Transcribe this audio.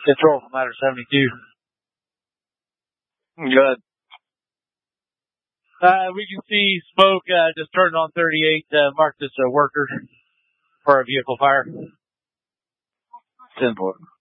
Control from ladder 72. Good. We can see smoke just turned on 38. Mark this worker for a vehicle fire. 10-4.